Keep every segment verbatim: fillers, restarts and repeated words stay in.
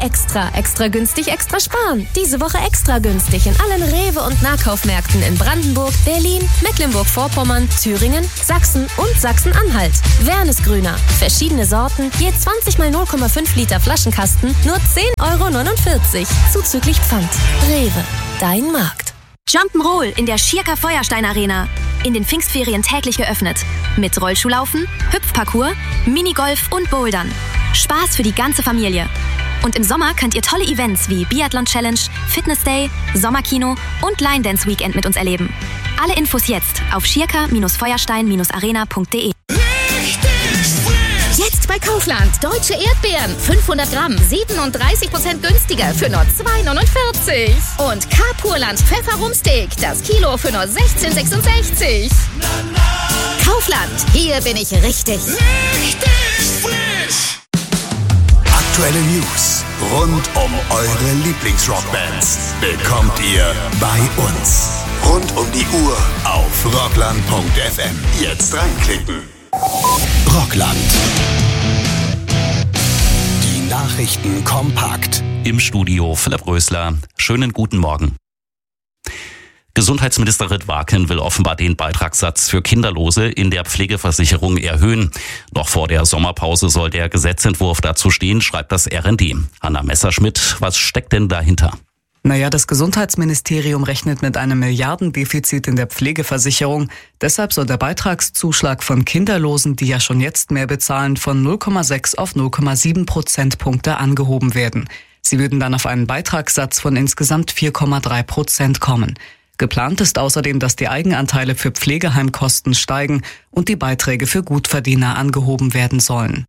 Extra. Extra günstig, extra sparen. Diese Woche extra günstig in allen Rewe- und Nahkaufmärkten in Brandenburg, Berlin, Mecklenburg-Vorpommern, Thüringen, Sachsen und Sachsen-Anhalt. Wernesgrüner. Verschiedene Sorten, je zwanzig mal null Komma fünf Liter Flaschenkasten, nur zehn Euro neunundvierzig. Zuzüglich Pfand. Rewe. Dein Markt. Jump'n'Roll in der Schirker Feuerstein Arena. In den Pfingstferien täglich geöffnet. Mit Rollschuhlaufen, Hüpfparcours, Minigolf und Bouldern. Spaß für die ganze Familie. Und im Sommer könnt ihr tolle Events wie Biathlon Challenge, Fitness Day, Sommerkino und Line Dance Weekend mit uns erleben. Alle Infos jetzt auf schirker Feuerstein arena punkt de. Jetzt bei Kaufland. Deutsche Erdbeeren. fünfhundert Gramm. siebenunddreißig Prozent günstiger für nur zwei neunundvierzig. Und K-Purland Pfefferrumsteak. Das Kilo für nur sechzehn sechsundsechzig. Kaufland. Hier bin ich richtig. Richtig frisch. Aktuelle News rund um eure Lieblingsrockbands bekommt ihr bei uns. Rund um die Uhr auf rockland punkt f m. Jetzt reinklicken. Rockland. Die Nachrichten kompakt. Im Studio Philipp Rösler. Schönen guten Morgen. Gesundheitsminister Ritt Waaken will offenbar den Beitragssatz für Kinderlose in der Pflegeversicherung erhöhen. Noch vor der Sommerpause soll der Gesetzentwurf dazu stehen, schreibt das R N D. Hanna Messerschmidt, was steckt denn dahinter? Naja, das Gesundheitsministerium rechnet mit einem Milliardendefizit in der Pflegeversicherung. Deshalb soll der Beitragszuschlag von Kinderlosen, die ja schon jetzt mehr bezahlen, von null Komma sechs auf null Komma sieben Prozentpunkte angehoben werden. Sie würden dann auf einen Beitragssatz von insgesamt vier Komma drei Prozent kommen. Geplant ist außerdem, dass die Eigenanteile für Pflegeheimkosten steigen und die Beiträge für Gutverdiener angehoben werden sollen.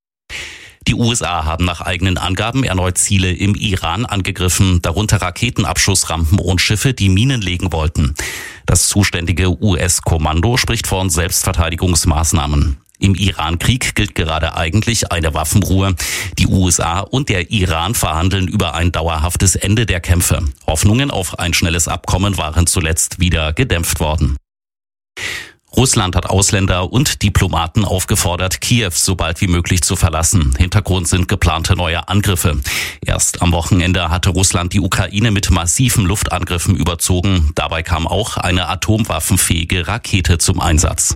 Die U S A haben nach eigenen Angaben erneut Ziele im Iran angegriffen, darunter Raketenabschussrampen und Schiffe, die Minen legen wollten. Das zuständige U S-Kommando spricht von Selbstverteidigungsmaßnahmen. Im Iran-Krieg gilt gerade eigentlich eine Waffenruhe. Die U S A und der Iran verhandeln über ein dauerhaftes Ende der Kämpfe. Hoffnungen auf ein schnelles Abkommen waren zuletzt wieder gedämpft worden. Russland hat Ausländer und Diplomaten aufgefordert, Kiew so bald wie möglich zu verlassen. Hintergrund sind geplante neue Angriffe. Erst am Wochenende hatte Russland die Ukraine mit massiven Luftangriffen überzogen. Dabei kam auch eine atomwaffenfähige Rakete zum Einsatz.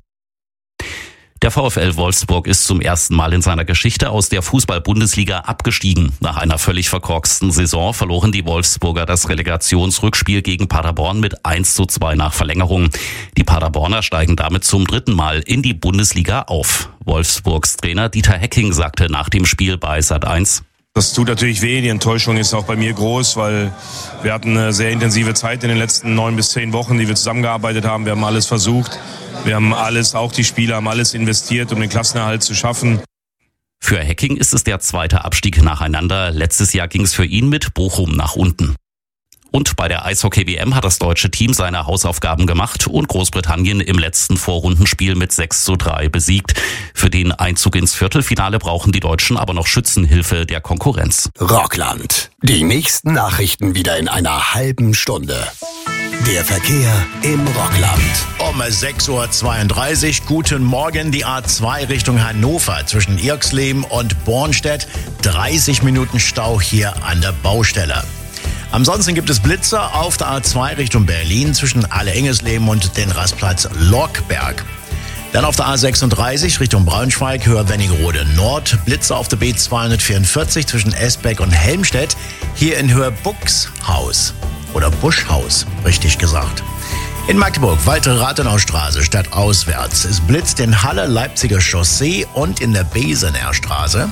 Der VfL Wolfsburg ist zum ersten Mal in seiner Geschichte aus der Fußball-Bundesliga abgestiegen. Nach einer völlig verkorksten Saison verloren die Wolfsburger das Relegationsrückspiel gegen Paderborn mit eins zu zwei nach Verlängerung. Die Paderborner steigen damit zum dritten Mal in die Bundesliga auf. Wolfsburgs Trainer Dieter Hecking sagte nach dem Spiel bei Sat eins: Das tut natürlich weh, die Enttäuschung ist auch bei mir groß, weil wir hatten eine sehr intensive Zeit in den letzten neun bis zehn Wochen, die wir zusammengearbeitet haben. Wir haben alles versucht, wir haben alles, auch die Spieler haben alles investiert, um den Klassenerhalt zu schaffen. Für Hecking ist es der zweite Abstieg nacheinander. Letztes Jahr ging es für ihn mit Bochum nach unten. Und bei der Eishockey-W M hat das deutsche Team seine Hausaufgaben gemacht und Großbritannien im letzten Vorrundenspiel mit sechs zu drei besiegt. Für den Einzug ins Viertelfinale brauchen die Deutschen aber noch Schützenhilfe der Konkurrenz. Rockland. Die nächsten Nachrichten wieder in einer halben Stunde. Der Verkehr im Rockland. Um sechs Uhr zweiunddreißig. Guten Morgen. Die A zwei Richtung Hannover zwischen Irxleben und Bornstedt. dreißig Minuten Stau hier an der Baustelle. Ansonsten gibt es Blitzer auf der A zwei Richtung Berlin zwischen Alle-Engesleben und den Rastplatz Lockberg. Dann auf der A sechsunddreißig Richtung Braunschweig, Höhe Wernigerode Nord. Blitzer auf der B zweihundertvierundvierzig zwischen Esbeck und Helmstedt. Hier in Höhe Buxhaus. Oder Buschhaus, richtig gesagt. In Magdeburg, weitere Rathenaustraße stadtauswärts. Es blitzt in Halle, Leipziger Chaussee und in der Besener Straße.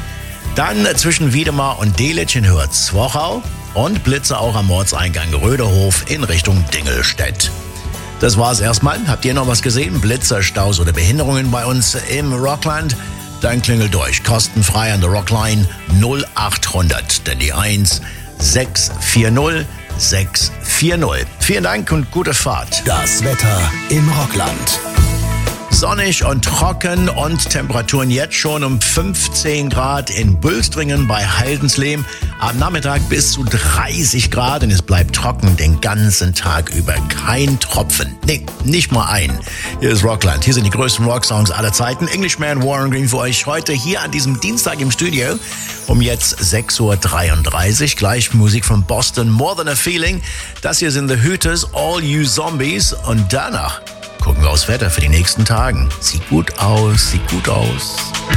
Dann zwischen Wiedemar und Delitzsch in Höhe Zwochau. Und Blitze auch am Ortseingang Röderhof in Richtung Dingelstedt. Das war's erstmal. Habt ihr noch was gesehen? Blitzer, Staus oder Behinderungen bei uns im Rockland? Dann klingelt durch. Kostenfrei an der Rockline null achthundert. Denn die eins sechs vier null sechs vier null. Vielen Dank und gute Fahrt. Das Wetter im Rockland. Sonnig und trocken und Temperaturen jetzt schon um fünfzehn Grad in Bülstringen bei Haldensleben. Am Nachmittag bis zu dreißig Grad und es bleibt trocken den ganzen Tag über. Kein Tropfen. Nee, nicht mal ein. Hier ist Rockland. Hier sind die größten Rocksongs aller Zeiten. Englishman, Warren Green für euch heute hier an diesem Dienstag im Studio. Um jetzt sechs Uhr dreiunddreißig. Gleich Musik von Boston, More Than a Feeling. Das hier sind The Hooters, All You Zombies. Und danach gucken wir aufs Wetter für die nächsten Tagen. Sieht gut aus, sieht gut aus.